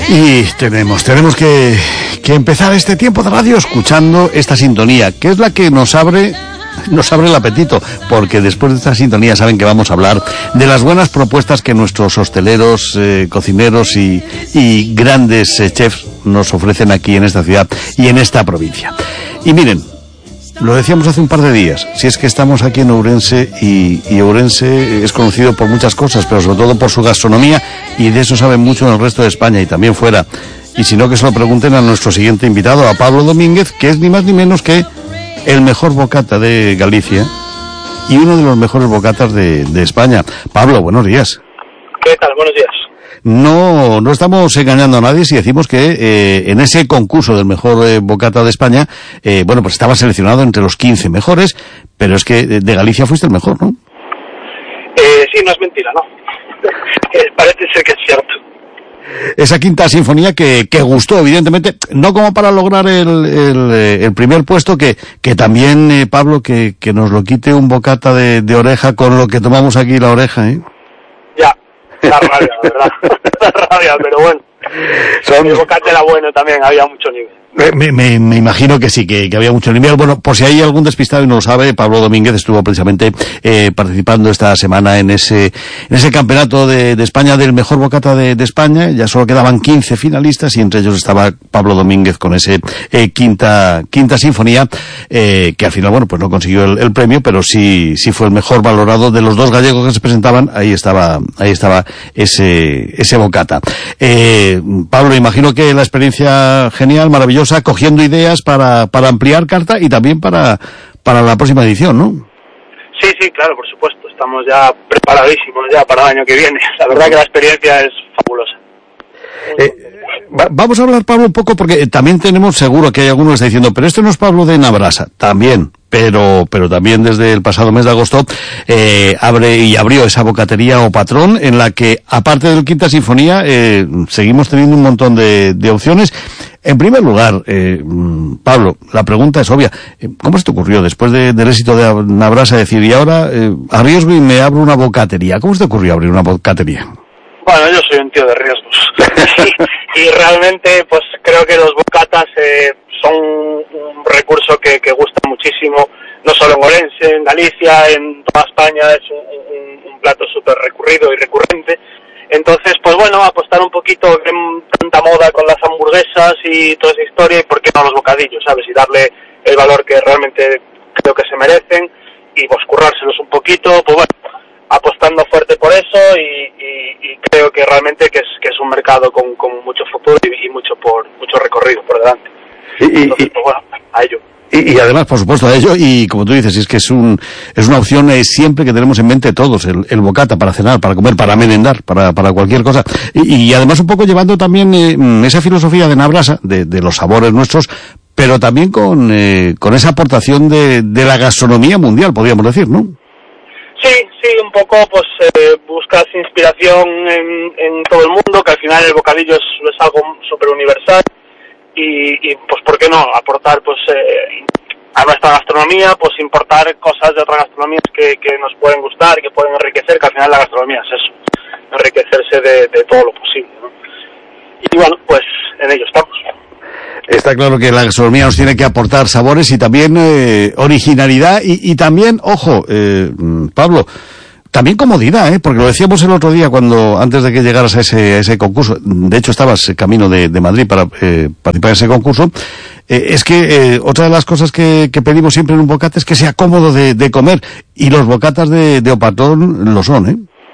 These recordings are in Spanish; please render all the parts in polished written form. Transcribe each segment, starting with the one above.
Y tenemos que empezar este tiempo de radio escuchando esta sintonía, que es la que nos abre el apetito, porque después de esta sintonía saben que vamos a hablar de las buenas propuestas que nuestros hosteleros, cocineros y grandes chefs nos ofrecen aquí en esta ciudad y en esta provincia. Y miren, lo decíamos hace un par de días, si es que estamos aquí en Ourense y Ourense es conocido por muchas cosas, pero sobre todo por su gastronomía, y de eso saben mucho en el resto de España y también fuera. Y si no, que se lo pregunten a nuestro siguiente invitado, a Pablo Domínguez, que es ni más ni menos que el mejor bocata de Galicia y uno de los mejores bocatas de España. Pablo, buenos días. ¿Qué tal? Buenos días. No estamos engañando a nadie si decimos que en ese concurso del mejor bocata de España, pues estaba seleccionado entre los 15 mejores, pero es que de Galicia fuiste el mejor, ¿no? Sí, no es mentira, ¿no? Parece ser que es cierto. Esa quinta sinfonía que gustó, evidentemente, no como para lograr el primer puesto, que también, Pablo, que nos lo quite un bocata de oreja con lo que tomamos aquí la oreja, ¿eh? Ya, la rabia, ¿verdad? La rabia, pero bueno. El bocata era bueno también, había mucho nivel. Me imagino que sí, que había mucho nivel. Bueno, por si hay algún despistado y no lo sabe, Pablo Domínguez estuvo precisamente participando esta semana en ese campeonato de España del mejor bocata de España. Ya solo quedaban 15 finalistas y entre ellos estaba Pablo Domínguez con ese quinta sinfonía, que al final, pues no consiguió el premio, pero sí fue el mejor valorado de los dos gallegos que se presentaban. Ahí estaba ese bocata. Pablo, imagino que la experiencia genial, maravillosa, cogiendo ideas para ampliar carta y también para la próxima edición, ¿no? Sí, claro, por supuesto. Estamos ya preparadísimos ya para el año que viene. La verdad que la experiencia es fabulosa. Vamos a hablar, Pablo, un poco, porque también tenemos, seguro que hay alguno que está diciendo, pero este no es Pablo de Nabrasa, también, pero también desde el pasado mes de agosto abrió esa bocatería o patrón en la que, aparte del Quinta Sinfonía, seguimos teniendo un montón de opciones. En primer lugar, Pablo, la pregunta es obvia. ¿Cómo se te ocurrió, después del éxito de Nabrasa, decir, y ahora arriesgo y me abro una bocatería? ¿Cómo se te ocurrió abrir una bocatería? Bueno, yo soy un tío de riesgos. y realmente, pues creo que los bocatas son un recurso que gusta muchísimo, no solo en Ourense, en Galicia, en toda España. Es un plato súper recurrido y recurrente. Entonces, pues bueno, apostar un poquito en tanta moda con las hamburguesas y toda esa historia, y por qué no los bocadillos, ¿sabes? Y darle el valor que realmente creo que se merecen, y pues currárselos un poquito, pues bueno, apostando fuerte por eso, y creo que realmente que es un mercado con mucho futuro y mucho recorrido por delante. Entonces, pues bueno, a ello. Y además, por supuesto, a ello, y como tú dices, es que es una opción siempre que tenemos en mente todos, el bocata para cenar, para comer, para merendar, para cualquier cosa. Y además un poco llevando también esa filosofía de Nabrasa, de los sabores nuestros, pero también con esa aportación de la gastronomía mundial, podríamos decir, ¿no? Sí, un poco, pues buscas inspiración en todo el mundo, que al final el bocadillo es algo súper universal. Y pues por qué no aportar pues a nuestra gastronomía, pues importar cosas de otras gastronomías que nos pueden gustar y que pueden enriquecer, que al final la gastronomía es eso, enriquecerse de todo lo posible, ¿no? Y bueno, pues en ello estamos. Está claro que la gastronomía nos tiene que aportar sabores y también originalidad y también, ojo, Pablo, también comodidad, porque lo decíamos el otro día antes de que llegaras a ese concurso. De hecho, estabas camino de Madrid para participar en ese concurso. Es que otra de las cosas que pedimos siempre en un bocata es que sea cómodo de comer, y los bocatas de Opatón lo son, ¿eh?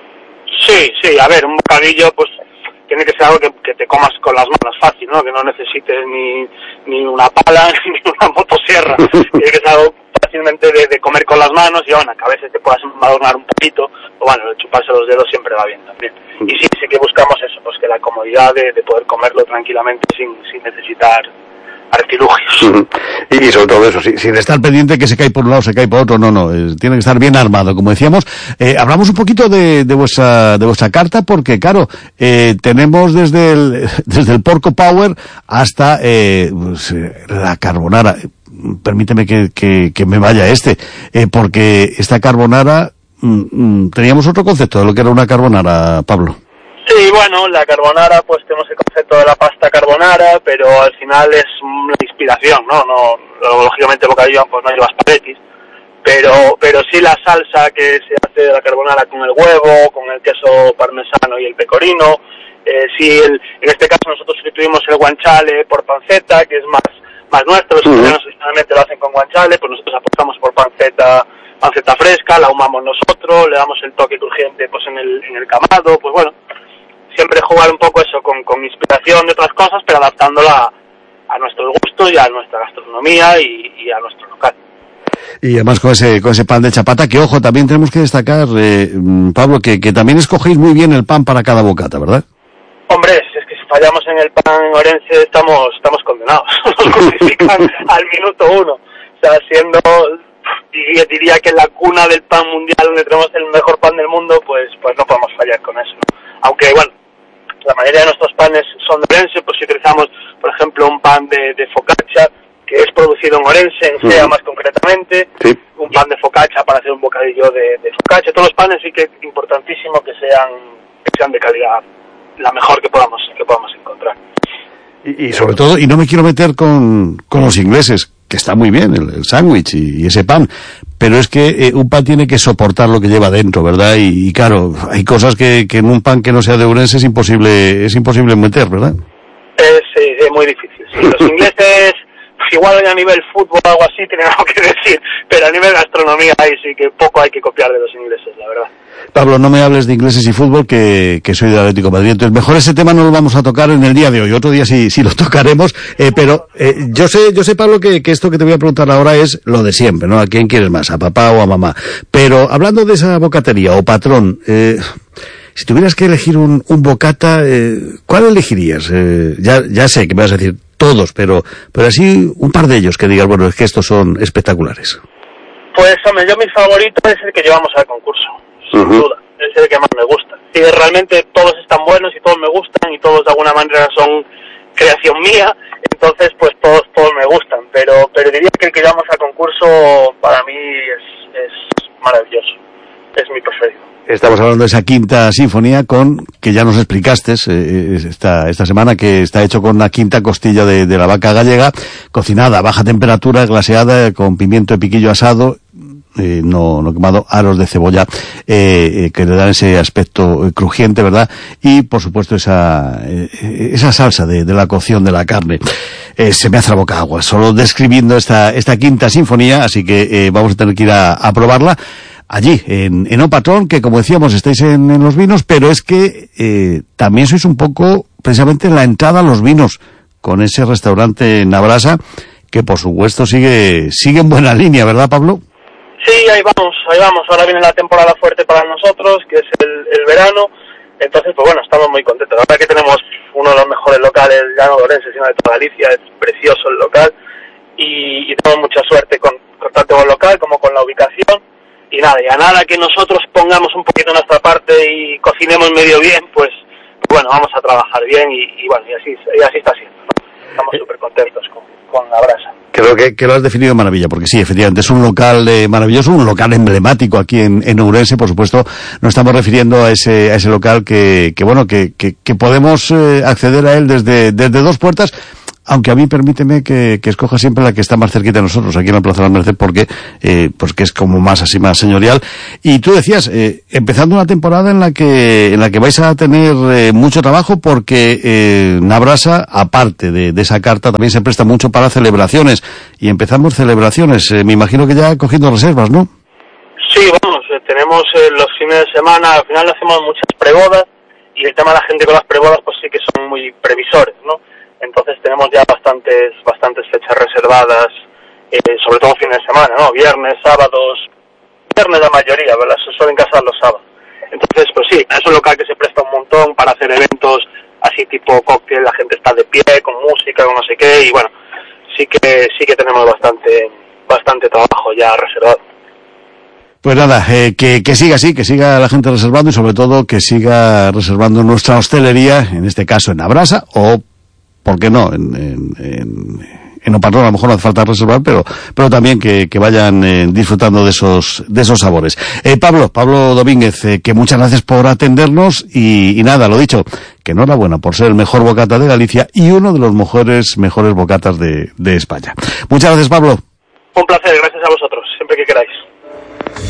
Sí, a ver, un bocadillo, pues tiene que ser algo que te comas con las manos fácil, ¿no? Que no necesites ni una pala ni una motosierra. Tiene que ser algo fácilmente de comer con las manos, y bueno, que a veces te puedas adornar un poquito, o bueno, chuparse los dedos siempre va bien también. Y sí que buscamos eso, pues que la comodidad de poder comerlo tranquilamente sin necesitar artilugios. Y sobre todo eso, sin estar pendiente que se cae por un lado, se cae por otro, no, tiene que estar bien armado, como decíamos. Hablamos un poquito de vuestra carta, porque claro, tenemos desde el Porco Power hasta la carbonara. Permíteme que me vaya porque esta carbonara, teníamos otro concepto de lo que era una carbonara, Pablo. Sí, bueno, la carbonara, pues tenemos el concepto de la pasta pasta carbonara, pero al final es una inspiración, ¿no? Lógicamente bocadillo pues no lleva espaguetis, pero sí la salsa que se hace de la carbonara con el huevo, con el queso parmesano y el pecorino. En este caso nosotros sustituimos el guanciale por panceta, que es más nuestro. Los italianos originalmente lo hacen con guanciale, pues nosotros apostamos por panceta fresca, la ahumamos nosotros, le damos el toque crujiente pues en el camado, pues bueno, siempre jugar un poco eso con inspiración de otras cosas, pero adaptándola a nuestros gustos y a nuestra gastronomía y a nuestro local. Y además con ese pan de chapata, que ojo, también tenemos que destacar, Pablo, que también escogéis muy bien el pan para cada bocata, ¿verdad? Hombre, es que si fallamos en el pan en Orense estamos condenados, nos crucifican al minuto 1. O sea, diría que la cuna del pan mundial, donde tenemos el mejor pan del mundo, pues no podemos fallar con eso, ¿no? Aunque, bueno, la mayoría de nuestros panes son de Orense, pues si utilizamos, por ejemplo, un pan de focaccia, que es producido en Orense, en Cea más concretamente, sí. Un pan de focaccia para hacer un bocadillo de focaccia. Todos los panes sí que es importantísimo que sean de calidad, la mejor que podamos encontrar. Y sobre todo, y no me quiero meter con los ingleses, que está muy bien el sándwich y ese pan, pero es que un pan tiene que soportar lo que lleva dentro, ¿verdad? Y claro, hay cosas que en un pan que no sea de Ourense es imposible meter, ¿verdad? Sí, es muy difícil. Sí. Los ingleses, pues igual a nivel fútbol o algo así tienen algo que decir, pero a nivel gastronomía ahí sí que poco hay que copiar de los ingleses, la verdad. Pablo, no me hables de ingleses y fútbol, que soy del Atlético de Madrid. Entonces, mejor ese tema no lo vamos a tocar en el día de hoy. Otro día sí lo tocaremos. Pero yo sé, Pablo, que esto que te voy a preguntar ahora es lo de siempre, ¿no? ¿A quién quieres más? ¿A papá o a mamá? Pero hablando de esa bocatería o patrón, si tuvieras que elegir un bocata, ¿cuál elegirías? Ya sé que me vas a decir todos, pero así un par de ellos que digas, bueno, es que estos son espectaculares. Pues, hombre, mi favorito es el que llevamos al concurso. Sin duda, es el que más me gusta. Y realmente todos están buenos y todos me gustan y todos de alguna manera son creación mía, entonces pues todos me gustan, pero diría que el que llevamos al concurso para mí es maravilloso, es mi preferido. Estamos hablando de esa quinta sinfonía que ya nos explicaste esta semana, que está hecho con una quinta costilla de la vaca gallega, cocinada a baja temperatura, glaseada con pimiento de piquillo asado, no quemado, aros de cebolla que le dan ese aspecto crujiente, ¿verdad? Y por supuesto esa salsa de la cocción de la carne. Se me hace la boca agua solo describiendo esta quinta sinfonía, así que vamos a tener que ir a probarla allí en O Patrón, que como decíamos estáis en los vinos, pero es que también sois un poco precisamente en la entrada a los vinos con ese restaurante Nabrasa, que por supuesto sigue en buena línea, ¿verdad, Pablo? Sí, ahí vamos. Ahora viene la temporada fuerte para nosotros, que es el verano. Entonces, pues bueno, estamos muy contentos. La verdad que tenemos uno de los mejores locales, ya no de Orense, sino de toda Galicia. Es precioso el local. Y tenemos mucha suerte con tanto con el local como con la ubicación. Y a nada que nosotros pongamos un poquito nuestra parte y cocinemos medio bien, pues bueno, vamos a trabajar bien y bueno, y así está siendo, ¿no? Estamos súper contentos con la brasa. Creo que lo has definido de maravilla, porque sí, efectivamente, es un local maravilloso, un local emblemático aquí en Ourense, por supuesto. Nos estamos refiriendo a ese local que podemos acceder a él desde dos puertas, aunque a mí permíteme que escoja siempre la que está más cerquita de nosotros, aquí en la Plaza de la Merced, porque pues que es como más señorial. Y tú decías, empezando una temporada en la que vais a tener mucho trabajo, porque Nabrasa, aparte de esa carta, también se presta mucho para celebraciones. Y empezamos celebraciones, me imagino que ya cogiendo reservas, ¿no? Sí, vamos, tenemos los fines de semana, al final hacemos muchas prebodas, y el tema de la gente con las prebodas, pues sí que son muy previsores, ¿no? Entonces tenemos ya bastantes fechas reservadas, sobre todo fines de semana, ¿no? Viernes, sábados, viernes la mayoría, ¿verdad? Se suelen casar los sábados. Entonces, pues sí, es un local que se presta un montón para hacer eventos así tipo cóctel, la gente está de pie, con música, con no sé qué, y bueno, sí que tenemos bastante trabajo ya reservado. Pues nada, que siga así, que siga la gente reservando y sobre todo que siga reservando nuestra hostelería, en este caso en Nabrasa, o ¿por qué no? En O Patrón a lo mejor no hace falta reservar, pero también que vayan disfrutando de esos sabores. Pablo Domínguez, que muchas gracias por atendernos y nada, lo dicho, que enhorabuena por ser el mejor bocata de Galicia y uno de los mejores bocatas de España. Muchas gracias, Pablo. Un placer, gracias a vosotros, siempre que queráis.